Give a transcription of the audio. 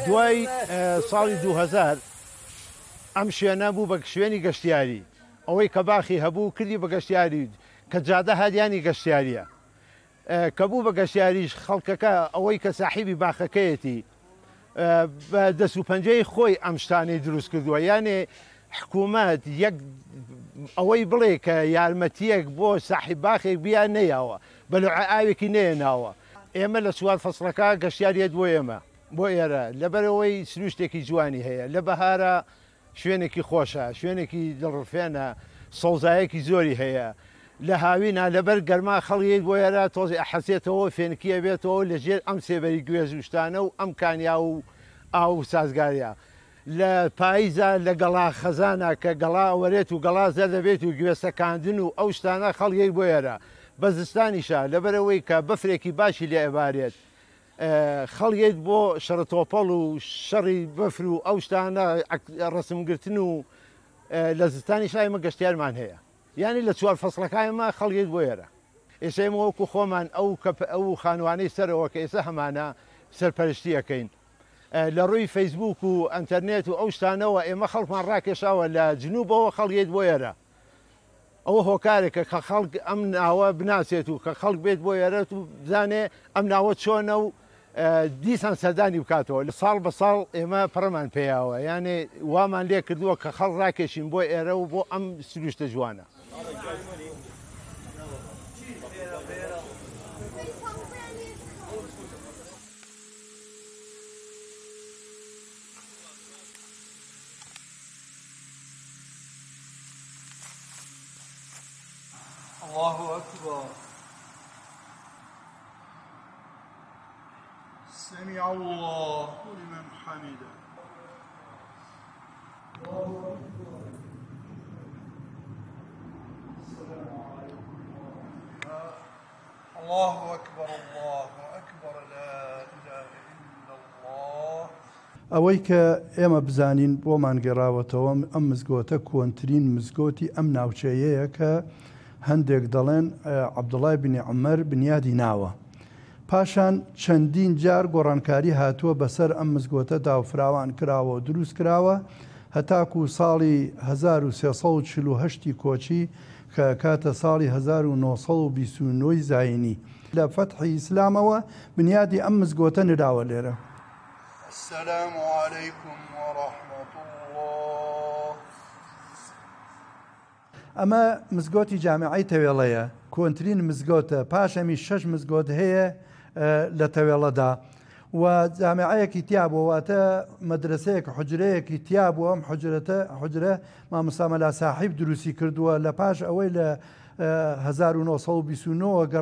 دوای ساڵی 2000 ئەم شوێنە بوو بە شوێنی گەشتیاری ئەوەی کە باخی هەبوو کردی بە گەشتیاری کە جادە هادیانی گەشتیاریە کە بوو بە گەشتیاریش خەڵکەکە ئەوەی کە ساحیبی باخەکەیەتی بە دەست و پەنجەی خۆی ئەم شتانەی دروست کردووە یانێ حکوومەت یەک ئەوەی بڵێ کە یارمەتیەک بۆ ساحیب باخێک بیان نەیاوە بەلوعە ئاوێکی نێناوە ئێمە لە سوات فەسڵەکە گەشتیاریت بۆ ئێمە بۆ ئێرە لەبەرەوەی سروشتێکی جوانی هەیە لە بەهارە شوێنێکی خۆشە شوێنێکی دڵڕفێنە سەوزایەکی زۆری هەیە لە هاوینە لەبەر گەرما خەڵیت بۆ ئێرە تۆزی ئەحەسێتەوە فێنکیە بێتەوە لەژێر ئەم سێبەری گوێز وشتانە و ئەم کانیا و ئاو سازگاریە لە پاییزە لە گەڵا خەزانە کە گەڵا وەرێت و گەڵا زەر دەبێت و گوێسەکاندن و ئەو شتانە خەڵیەک بۆ ئێرە بە زستانیشە لەبەرەوەی کە بەفرێکی باشی لێ ئەبارێت خەڵیت بۆ شەڕتۆپەڵ و شەڕی بەفر و ئەو شتانە ڕسمگرتن و لە زستانی شایمە گەشتیارمان هەیە یعنی لە چوار فەسڵەکانمە خەڵیت بۆ ئێرە ئێستا ئێمە وەکو خۆمان ئەو خانوانەی سەرەوە کە ئێستا هەمانە سەرپەرشتیەکەین لە ڕووی فەیسبوک و ئەنتەرنێت و ئەو شتانەوە ئێمە خەڵکمان ڕاکێشاوە لە جنوبەوە خەڵیت بۆ ئێرە ئەوە هۆکارێکە کە خەڵک ئەم ناوە بناسێت و کە خەڵک بێت بۆ ئێرەت و بزانێ ئەم ناوە چۆنە و دیسان سەردانی بکاتەوە لە ساڵ بە ساڵ ئێمە پڕەمان پێیاوە یانێ وامان لێ کردووە کە خەڵ ڕاکێشین بۆ ئێرە و بۆ ئەم سروشتە جوانە. الله أكبر سمع الله لمن حمده الله أكبر السلام عليكم الله أكبر الله أكبر لا إله إلا الله ئەوەی کە ئێمە بزانین بۆمان گەڕاوەتەوە ئەم مزگەوتە کۆنترین مزگەوتی ئەم ناوچەیەیە کە هەندێک دەڵێن عەبدوڵای بنی عومەر بنیادی ناوە پاشان چەندین جار گۆڕانکاری هاتووە بەسەر ئەم مزگەوتە داوفراوان کراوە و دروست کراوە هەتاکو ساڵی 1348 کۆچی کە کاتە ساڵی 1929 زاینی لە فەتحی ئیسلامەوە بنیادی ئەم مزگەوتە نراوە لێرە. السلام عليكم ورحمة الله. ئەمە مزگەوتی جامعەی تەوێڵەیە کۆنترین مزگەوتە پاشەمی 6 مزگەوت هەیە لە تەوێڵەدا و جامعەیەکی تیا بوواتە مەدرسەیەک حجرەیەکی تیا بووە ئەم حجرە مامۆستا مەلا ساحیب دروستی کردووە لە پاش ئەوەی لە 1929